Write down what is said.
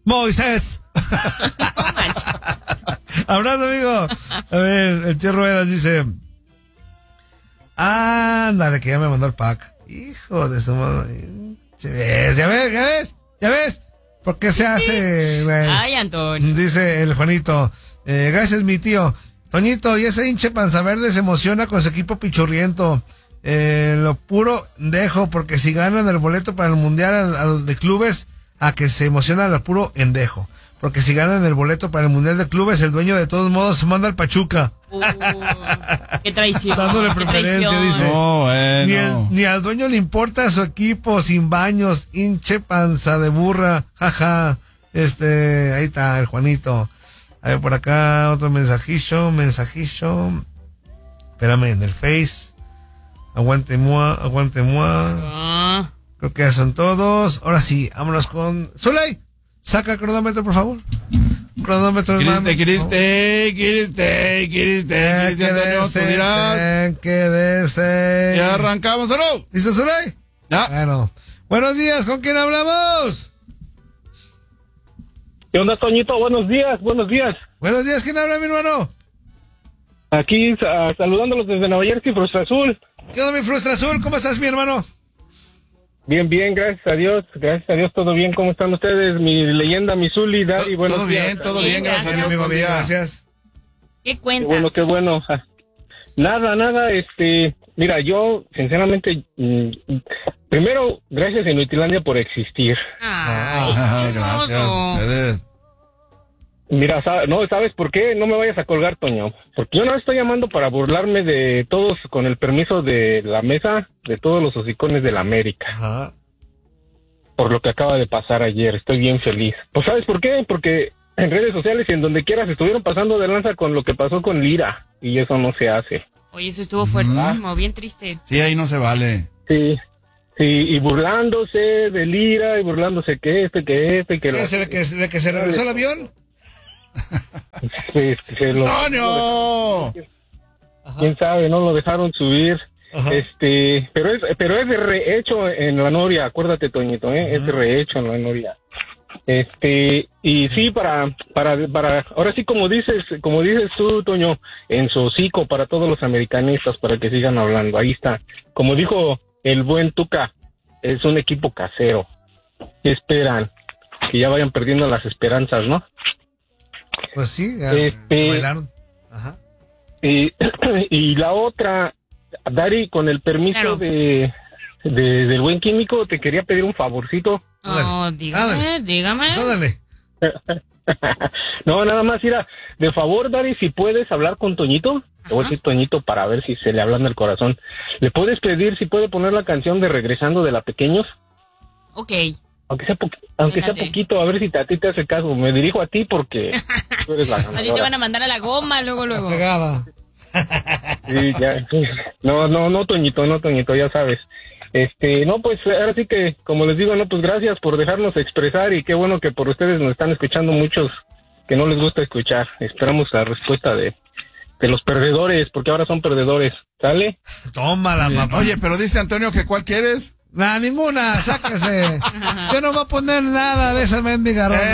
Moisés. Abrazo, amigo. A ver, el tío Ruedas dice... Ándale, que ya me mandó el pack. Hijo de su madre. Ya ves. ¿Por qué se hace, güey? Ay, Antonio. Dice el Juanito. Gracias, mi tío. Toñito, y ese hinche panza verde se emociona con su equipo pichurriento. Lo puro dejo, porque si ganan el boleto para el mundial a los de clubes, a que se emociona lo puro endejo. Porque si ganan el boleto para el mundial de clubes, el dueño de todos modos se manda al Pachuca. Qué traición. Dándole preferencia, dice. No, bueno. Ni al dueño le importa su equipo, sin baños, hinche panza de burra, jaja. Ahí está el Juanito. A ver, por acá otro mensajillo. Espérame, en el Face. Aguante moi. Creo que ya son todos. Ahora sí, vámonos con Zulay. Saca el cronómetro, por favor. Cronómetro, hermano. Quédese. Ya arrancamos, ¿o no? ¿Listo, Zulay? Ya. Bueno. Buenos días, ¿con quién hablamos? ¿Qué onda, Toñito? Buenos días. Buenos días, ¿quién habla, mi hermano? Aquí saludándolos desde Nueva Jersey, Frustra Azul. ¿Qué onda, mi Frustra Azul? ¿Cómo estás, mi hermano? Bien, gracias a Dios, todo bien. ¿Cómo están ustedes? Mi leyenda, mi Zuli, Daddy, buenos días. Todo bien, gracias a Dios, amigo, bien, gracias. ¿Qué cuentas? Qué bueno. Nada, mira, yo, sinceramente, primero, gracias a Inutilandia por existir. Gracias a ustedes. Mira, ¿sabes por qué? No me vayas a colgar, Toño. Porque yo no estoy llamando para burlarme de todos, con el permiso de la mesa, de todos los hocicones de la América. Ajá. Por lo que acaba de pasar ayer. Estoy bien feliz. Pues, ¿sabes por qué? Porque en redes sociales y en donde quiera se estuvieron pasando de lanza con lo que pasó con Lira. Y eso no se hace. Oye, eso estuvo fuertísimo, bien triste. Sí, ahí no se vale. Sí, y burlándose de Lira, y burlándose que ¿De que se regresó el avión? ¡Antonio! Quién sabe, no lo dejaron subir. Ajá. Pero es de rehecho en la Noria, acuérdate, Toñito, es de rehecho en la Noria. Y sí, para ahora sí, como dices tú, Toño, en su hocico para todos los americanistas, para que sigan hablando. Ahí está. Como dijo el buen Tuca, es un equipo casero. Esperan que ya vayan perdiendo las esperanzas, ¿no? Pues sí, ya bailaron. Ajá. Y la otra, Dari, con el permiso del buen químico, te quería pedir un favorcito. Oh, dígame. Dale. No, nada más, mira, de favor, Dari, si puedes hablar con Toñito, te voy a decir Toñito para ver si se le habla en el corazón. ¿Le puedes pedir si puede poner la canción de Regresando de la Pequeños? Ok. Aunque sea poquito, a ver si a ti te hace caso. Me dirijo a ti porque tú eres la ganadora. A ti te van a mandar a la goma luego. Pegada. Sí, ya. No, Toñito, ya sabes. No, pues ahora sí que, como les digo, no, pues gracias por dejarnos expresar y qué bueno que por ustedes nos están escuchando muchos que no les gusta escuchar. Esperamos la respuesta de los perdedores, porque ahora son perdedores. ¿Sale? Tómala, papá. Oye, pero dice Antonio que ¿cuál quieres? Ninguna, sáquese. Yo no voy a poner nada de esa mendiga rola.